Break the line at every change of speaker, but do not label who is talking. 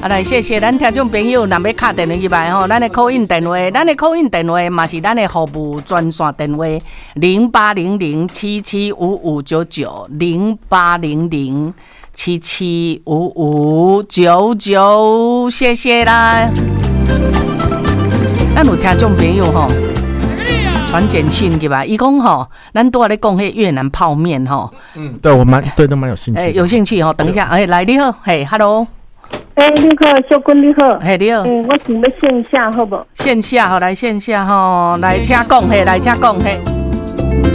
来谢谢咱听众朋友，若要打电话入来吼，咱的call in电话嘛是咱的服务专线电话0800775599，0800775599，谢谢啦。咱有听众朋友吼传简讯对吧？伊讲吼，咱拄仔咧讲迄越南泡面吼，
对都蛮有兴趣。
有兴趣吼，等一下，来你好，嘿 ，hello。
你好，小君你好，
嘿你好，
我想要线下好不？
线下吼，来线下吼，来请讲嘿，来请讲嘿。